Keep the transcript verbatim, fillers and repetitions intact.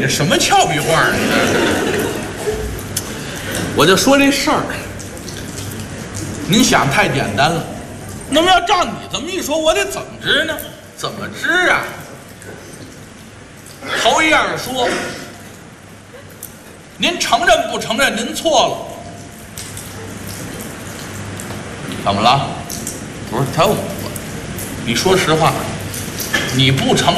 这什么俏皮话呢？我就说这事儿，您想太简单了。那么要照你这么一说，我得怎么治呢？怎么治啊？头一样说，您承认不承认您错了？怎么了？不是他问我，你说实话，你不承认。